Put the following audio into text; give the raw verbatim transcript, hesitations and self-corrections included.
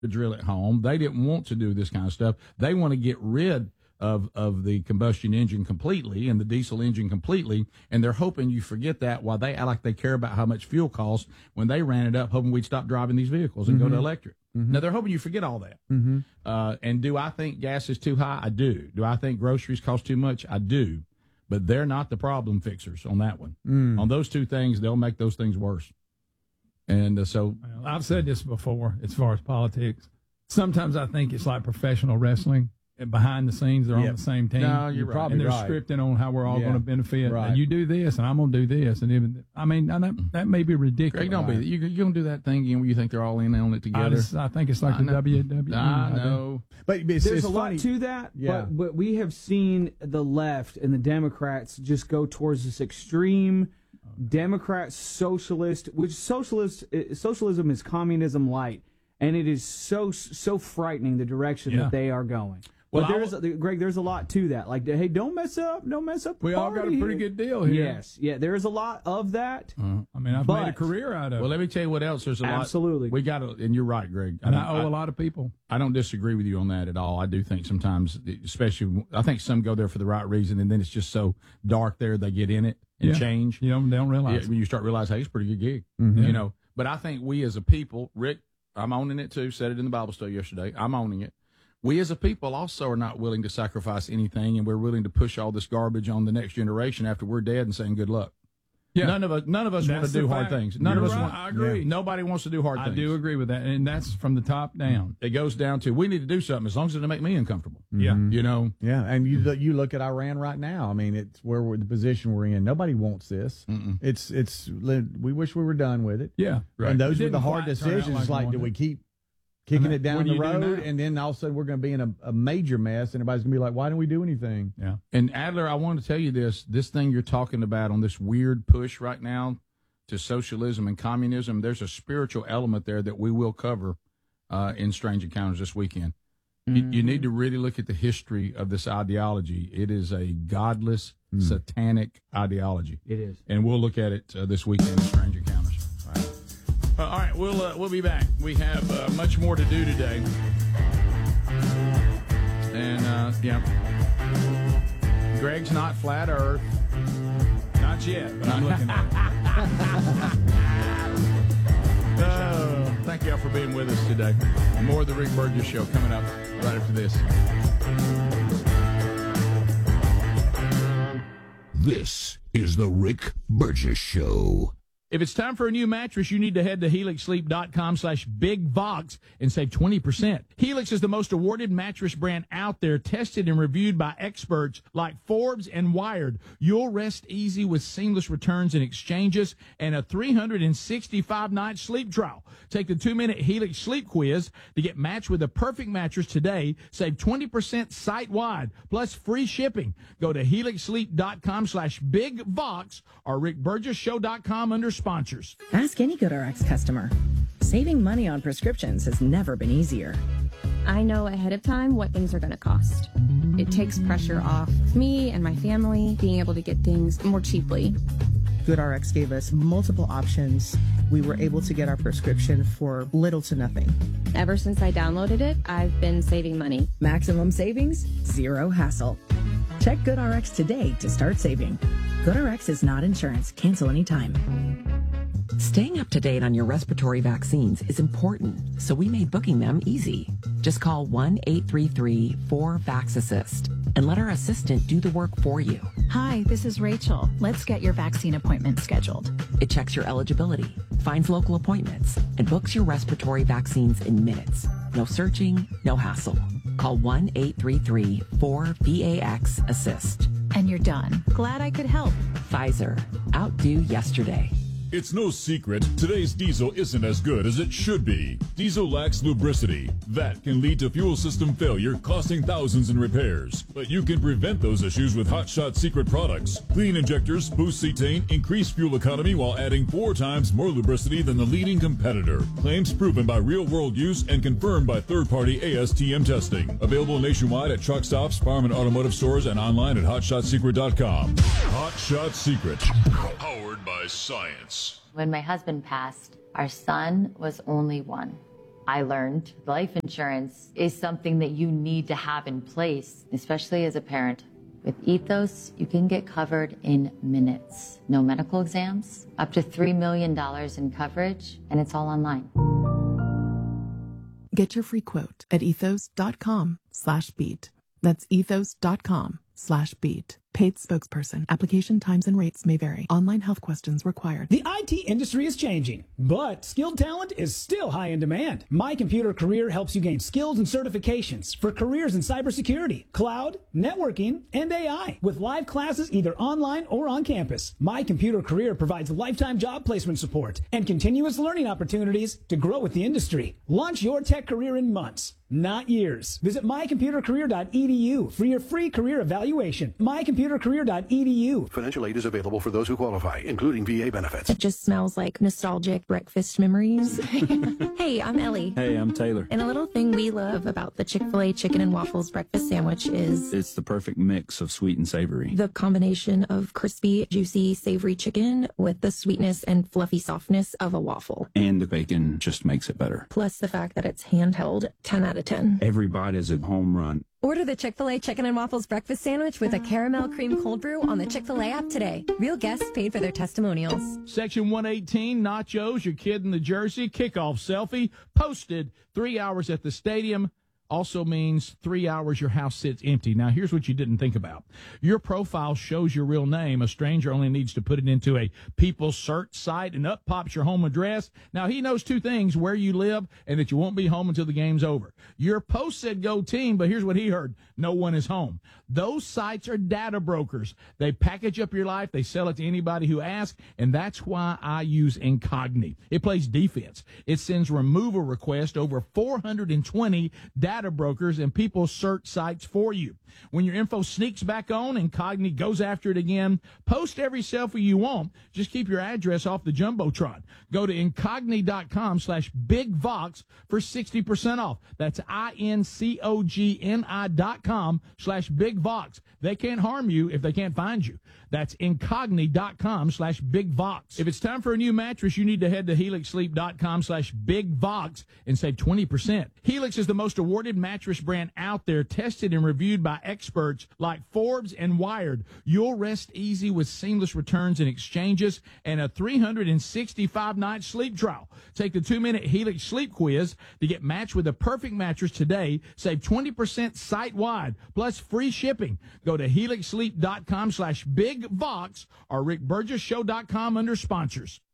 to drill at home. They didn't want to do this kind of stuff. They want to get rid of of the combustion engine completely and the diesel engine completely, and they're hoping you forget that while they act like they care about how much fuel costs when they ran it up, hoping we'd stop driving these vehicles and mm-hmm. go to electric. Mm-hmm. Now, they're hoping you forget all that. Mm-hmm. Uh, and do I think gas is too high? I do. Do I think groceries cost too much? I do. But they're not the problem fixers on that one. Mm. On those two things, they'll make those things worse. And uh, so well, I've said this before as far as politics. Sometimes I think it's like professional wrestling. And behind the scenes, they're yep. on the same team. No, you're right. And they're right. scripting on how we're all yeah. going to benefit. Right. And you do this, and I'm going to do this. And even, I mean, that, that may be ridiculous. Greg, don't right. be. You, you're going to do that thing again where you think they're all in on it together. I, just, I think it's like I the know. W W E. I know. But it's, there's it's a funny. lot to that. Yeah. But, but we have seen the left and the Democrats just go towards this extreme Democrat socialist, which socialist socialism is communism light, and it is so so frightening the direction yeah. that they are going. Well, but there's, Greg, there's a lot to that. Like, hey, don't mess up, don't mess up the We all got a pretty here. good deal here. Yes, yeah, there is a lot of that. Uh, I mean, I've but, made a career out of it. Well, let me tell you what else. There's a Absolutely. lot. We got to, and you're right, Greg. And I, I owe I, a lot of people. I don't disagree with you on that at all. I do think sometimes, especially, I think some go there for the right reason, and then it's just so dark there they get in it and yeah. change. You know, they don't realize. Yeah, when you start realizing, hey, it's a pretty good gig. Mm-hmm. You know, but I think we as a people, Rick, I'm owning it too. Said it in the Bible study yesterday. I'm owning it. We as a people also are not willing to sacrifice anything, and we're willing to push all this garbage on the next generation after we're dead and saying good luck. Yeah. None of us, none of us want to do hard fact. things. None You're of us right. want. I agree. Yeah. Nobody wants to do hard I things. do agree with that, and that's from the top down. It goes down to we need to do something as long as it doesn't make me uncomfortable. Yeah, you know. Yeah, and you you look at Iran right now. I mean, it's where we're the position we're in. Nobody wants this. Mm-mm. It's it's we wish we were done with it. Yeah, right. And those It were the didn't hard quite turn out decisions. like Like, do we we wanted. keep kicking And it down what do the you do road, now? and then all of a sudden we're going to be in a, a major mess, and everybody's going to be like, "Why didn't we do anything?" Yeah. And Adler, I want to tell you this: this thing you're talking about on this weird push right now to socialism and communism, there's a spiritual element there that we will cover uh, in Strange Encounters this weekend. Mm-hmm. You, you need to really look at the history of this ideology. It is a godless, mm. satanic ideology. It is. And we'll look at it uh, this weekend in Strange Encounters. All right, uh, all right we'll, uh, we'll be back. We have uh, much more to do today. And, uh, yeah, Greg's not flat Earth. Not yet, but I'm looking at it. Oh, thank y'all for being with us today. More of the Rick Burgess Show coming up right after this. This is the Rick Burgess Show. If it's time for a new mattress, you need to head to helix sleep dot com slash big vox and save twenty percent. Helix is the most awarded mattress brand out there, tested and reviewed by experts like Forbes and Wired. You'll rest easy with seamless returns and exchanges and a three hundred sixty-five night sleep trial. Take the two-minute Helix sleep quiz to get matched with the perfect mattress today. Save twenty percent site-wide, plus free shipping. Go to helix sleep dot com slash big vox or rick burgess show dot com under sponsors. Ask any GoodRx customer. Saving money on prescriptions has never been easier. I know ahead of time what things are going to cost. It takes pressure off me and my family being able to get things more cheaply. GoodRx gave us multiple options. We were able to get our prescription for little to nothing. Ever since I downloaded it, I've been saving money. Maximum savings, zero hassle. Check GoodRx today to start saving. GoodRx is not insurance. Cancel anytime. Staying up to date on your respiratory vaccines is important, so we made booking them easy. Just call one eight three three four vax assist and let our assistant do the work for you. Hi, this is Rachel. Let's get your vaccine appointment scheduled. It checks your eligibility, finds local appointments, and books your respiratory vaccines in minutes. No searching, no hassle. Call one eight three three four V A X assist. And you're done. Glad I could help. Pfizer. Outdo yesterday. It's no secret, today's diesel isn't as good as it should be. Diesel lacks lubricity. That can lead to fuel system failure, costing thousands in repairs. But you can prevent those issues with Hot Shot Secret products. Clean injectors boost cetane, increase fuel economy while adding four times more lubricity than the leading competitor. Claims proven by real-world use and confirmed by third-party A S T M testing. Available nationwide at truck stops, farm and automotive stores, and online at hot shot secret dot com. Hot Shot Secret. Powered by science. When my husband passed, our son was only one. I learned life insurance is something that you need to have in place, especially as a parent. With Ethos, you can get covered in minutes. No medical exams, up to three million dollars in coverage, and it's all online. Get your free quote at ethos.com slash beat. That's ethos.com slash beat. Paid spokesperson. Application times and rates may vary. Online health questions required. The I T industry is changing, but skilled talent is still high in demand. My Computer Career helps you gain skills and certifications for careers in cybersecurity, cloud, networking, and A I, with live classes either online or on campus. My Computer Career provides lifetime job placement support and continuous learning opportunities to grow with the industry. Launch your tech career in months, not years. Visit my computer career dot e d u for your free career evaluation. my computer career dot e d u. Financial aid is available for those who qualify, including V A benefits. It just smells like nostalgic breakfast memories. Hey, I'm Ellie. Hey, I'm Taylor. And a little thing we love about the Chick-fil-A chicken and waffles breakfast sandwich is it's the perfect mix of sweet and savory. The combination of crispy, juicy, savory chicken with the sweetness and fluffy softness of a waffle. And the bacon just makes it better. Plus the fact that it's handheld, ten out of ten. Every bite is a home run. Order the Chick-fil-A Chicken and Waffles Breakfast Sandwich with a caramel cream cold brew on the Chick-fil-A app today. Real guests paid for their testimonials. Section one eighteen, nachos, your kid in the jersey, kickoff selfie, posted three hours at the stadium. Also means three hours your house sits empty. Now, here's what you didn't think about. Your profile shows your real name. A stranger only needs to put it into a People search site, and up pops your home address. Now, he knows two things, where you live and that you won't be home until the game's over. Your post said go team, but here's what he heard. No one is home. Those sites are data brokers. They package up your life. They sell it to anybody who asks, and that's why I use Incogni. It plays defense. It sends removal requests over four hundred twenty data brokers and People search sites for you. When your info sneaks back on, Incogni goes after it again. Post every selfie you want. Just keep your address off the Jumbotron. Go to Incogni.com slash BigVox for sixty percent off. That's I-N-C-O-G-N-I dot com slash BigVox. They can't harm you if they can't find you. That's Incogni.com slash BigVox. If it's time for a new mattress, you need to head to HelixSleep.com slash BigVox and save twenty percent. Helix is the most awarded mattress brand out there, tested and reviewed by experts like Forbes and Wired. You'll rest easy with seamless returns and exchanges and a three hundred sixty-five night sleep trial. Take the two-minute Helix sleep quiz to get matched with the perfect mattress today. Save twenty percent site-wide, plus free shipping. Go to HelixSleep.com slash BigVox or Rick Burgess Show dot com under sponsors.